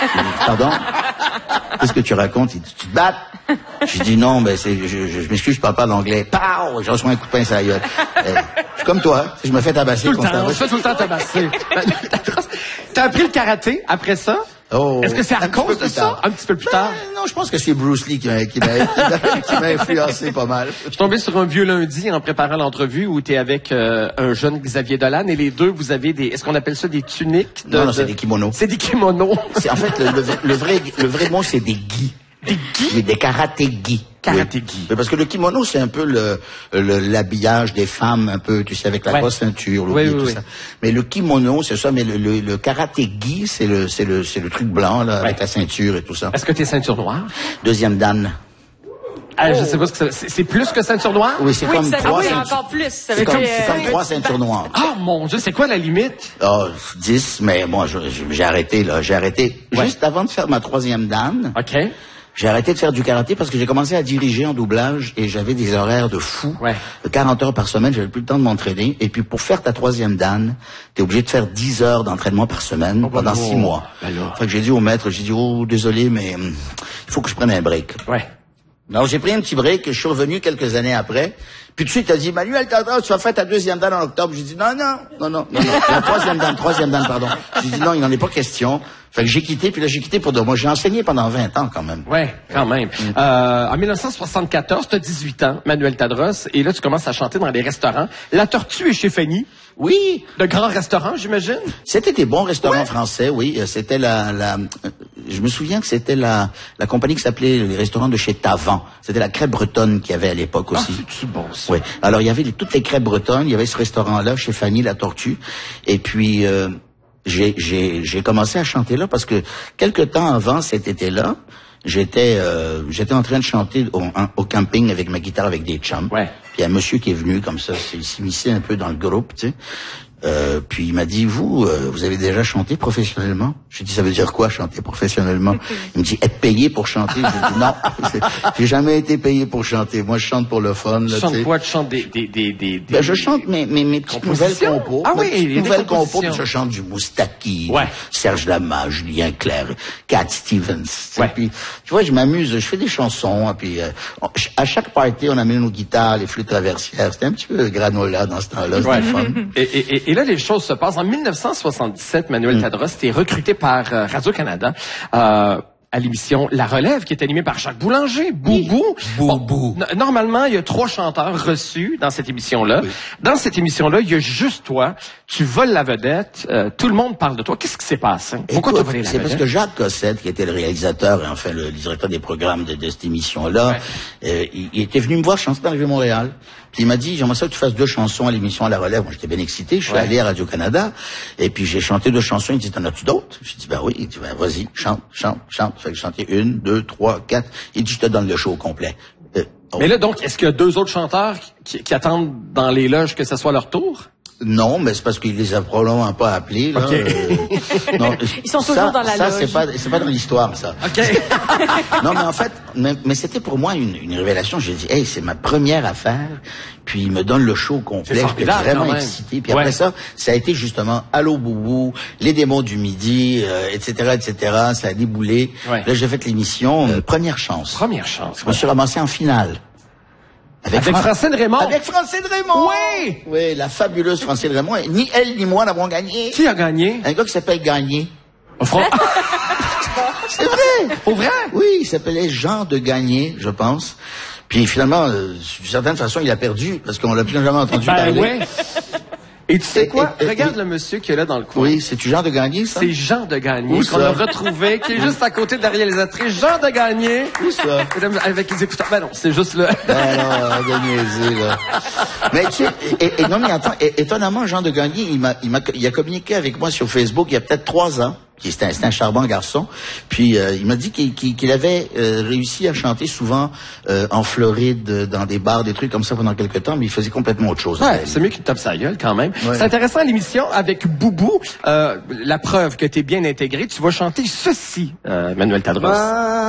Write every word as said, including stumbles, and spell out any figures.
Pardon? Qu'est-ce que tu racontes? Il dit, tu te battes? Je dis non, ben c'est, je, je, je m'excuse, je parle pas l'anglais. Pow! Je reçois un coup de poing sur la gueule. Euh, je suis comme toi, je me fais tabasser. Tout le temps, on se fait tout le temps tabasser. T'as appris le karaté après ça? Oh, est-ce que c'est à cause de ça? Un petit peu plus tard? Ben, non, je pense que c'est Bruce Lee qui m'a, qui m'a, qui m'a influencé pas mal. Je suis tombé sur un vieux lundi en préparant l'entrevue où tu es avec euh, un jeune Xavier Dolan et les deux, vous avez des, est-ce qu'on appelle ça des tuniques? De, non, non, de... c'est des kimonos. C'est des kimonos. C'est, en fait, le, le, le vrai, le vrai mot, c'est des gis. Des gis? Oui, des karaté-gis. Karaté-gi. Oui, parce que le kimono, c'est un peu le, le l'habillage des femmes, un peu, tu sais, avec la ouais. grosse ceinture, le oui, oui, oui, tout oui. ça. Mais le kimono, c'est ça, mais le, le, le karaté-gi, c'est le, c'est le, c'est le truc blanc, là, ouais. avec la ceinture et tout ça. Est-ce que t'es ceinture noire? Deuxième dan. Ah, oh. Je sais pas ce que ça, c'est, c'est plus que ceinture noire? Oui, c'est oui, comme ça, trois oui, ceintures. encore plus. Ça c'est veut comme, dire, c'est comme euh, trois ceintures noires. Oh mon Dieu, c'est quoi la limite? Oh, dix, mais moi, je, je, j'ai arrêté, là, j'ai arrêté. Ouais. Juste avant de faire ma troisième dan. OK. J'ai arrêté de faire du karaté parce que j'ai commencé à diriger en doublage et j'avais des horaires de fou. Ouais. De quarante heures par semaine, j'avais plus le temps de m'entraîner. Et puis pour faire ta troisième dan, t'es obligé de faire dix heures d'entraînement par semaine oh, pendant six oh, mois. Alors. Fait que j'ai dit au maître, j'ai dit, oh, désolé, mais hum, il faut que je prenne un break. Ouais. Alors j'ai pris un petit break, je suis revenu quelques années après. Puis tout de suite, il a dit, Manuel Tadros, tu vas faire ta deuxième dan en octobre. J'ai dit, non, non, non, non, non, non. La troisième dan, troisième dan, pardon. J'ai dit, non, il n'en est pas question. Fait que j'ai quitté, puis là, j'ai quitté pour deux mois. J'ai enseigné pendant vingt ans, quand même. Ouais, quand même. Mm. Euh, en dix-neuf cent soixante-quatorze, t'as dix-huit ans, Manuel Tadros, et là, tu commences à chanter dans les restaurants. La Tortue est chez Fanny. Oui. De grands restaurants, j'imagine? C'était des bons restaurants ouais. français, oui. C'était la, la, je me souviens que c'était la, la compagnie qui s'appelait les restaurants de chez Tavan. C'était la crêpe bretonne qu'il y avait à l'époque aussi. Ah, c'est bon, ça. Oui. Alors, il y avait les, toutes les crêpes bretonnes. Il y avait ce restaurant-là, chez Fanny, la Tortue. Et puis, euh, j'ai, j'ai, j'ai commencé à chanter là parce que quelque temps avant cet été-là, j'étais, euh, j'étais en train de chanter au, au camping avec ma guitare avec des chums. Ouais. Puis il y a un monsieur qui est venu comme ça, il s'immisçait un peu dans le groupe, tu sais. Euh, puis il m'a dit, vous, euh, vous avez déjà chanté professionnellement? J'ai dit, ça veut dire quoi, chanter professionnellement? Il me dit, être payé pour chanter. J'ai dit, non, j'ai jamais été payé pour chanter. Moi, je chante pour le fun. Tu là, chantes t'sais. quoi? Tu chantes des... des, des, des, des Ben, je chante mes, mes, mes petites nouvelles compos. Ah oui, mes petites nouvelles compos, puis je chante du Moustaki, ouais. Serge Lama, Julien Clerc, Cat Stevens. Ouais. Puis, tu vois, je m'amuse, je fais des chansons, puis euh, on, à chaque party, on amène nos guitares, les flûtes traversières. C'était un petit peu granola dans ce temps-là, c'était ouais. fun. Et, et, et là, les choses se passent. En dix-neuf cent soixante-dix-sept, Manuel mm. Tadros était recruté par euh, Radio-Canada euh, à l'émission La Relève, qui est animée par Jacques Boulanger, Boubou. Oui. Boubou. Bon, normalement, il y a trois chanteurs reçus dans cette émission-là. Oui. Dans cette émission-là, il y a juste toi. Tu voles la vedette. Euh, tout le monde parle de toi. Qu'est-ce qui s'est passé? Pourquoi tu as volé la c'est vedette? C'est parce que Jacques Cossette, qui était le réalisateur et enfin le directeur des programmes de, de cette émission-là, ouais. euh, il, il était venu me voir chanter dans le Vieux-Montréal. Puis il m'a dit, j'aimerais ça que tu fasses deux chansons à l'émission à La Relève. Moi, j'étais bien excité. Je suis ouais. allé à Radio-Canada. Et puis, j'ai chanté deux chansons. Il me dit, t'en as-tu d'autres? J'ai dit, ben oui. Il dit, ben vas-y, chante, chante, chante. Fait que j'ai chanté une, deux, trois, quatre. Il dit, je te donne le show au complet. Euh, oh. Mais là, donc, est-ce qu'il y a deux autres chanteurs qui, qui attendent dans les loges que ce soit leur tour? Non, mais c'est parce qu'il les a probablement pas appelés, là. Okay. Euh, non, ils sont toujours ça, dans la ça, loge. Ça, c'est pas, c'est pas dans l'histoire, ça. OK. Non, mais en fait, mais, mais c'était pour moi une, une révélation. J'ai dit, hey, c'est ma première affaire. Puis il me donne le show complet. J'étais vraiment excité. Puis ouais. après ça, ça a été justement Allô Boubou, les démons du midi, euh, et cetera, et cetera. Ça a déboulé. Ouais. Là, j'ai fait l'émission euh, Première Chance. Première Chance. Je me suis ramassé en finale. Avec, avec Fran... Francine Raymond. Avec Francine Raymond. Oui. Oui, la fabuleuse Francine Raymond. Ni elle ni moi n'avons gagné. Qui a gagné? Un gars qui s'appelle Gagné. Oh, Fran... C'est vrai. Pour vrai? Oui, il s'appelait Jean de Gagné, je pense. Puis finalement, euh, d'une certaine façon, il a perdu parce qu'on l'a plus jamais entendu ben parler. Ouais. Et tu sais quoi? Et, et, Regarde et, le monsieur qui est là dans le coin. Oui, c'est-tu Jean de Gagné, ça? C'est Jean de Gagné qu'on a retrouvé, qui est juste à côté de la réalisatrice. Jean de Gagné. Où ça? Avec les écouteurs. Ben non, c'est juste là. Ben non, Gagné, là. Mais tu sais, et, et non, mais attends, et, étonnamment, Jean de Gagné, il m'a, il m'a, il a communiqué avec moi sur Facebook il y a peut-être trois ans. C'était un, c'était un charmant garçon. Puis euh, il m'a dit qu'il, qu'il, qu'il avait euh, réussi à chanter souvent euh, en Floride, dans des bars, des trucs comme ça pendant quelques temps, mais il faisait complètement autre chose. Ouais, c'est mieux qu'il tape sa gueule quand même. Ouais. C'est intéressant l'émission avec Boubou. Euh, la preuve que t'es bien intégré, tu vas chanter ceci, euh, Manuel Tadros. Ah.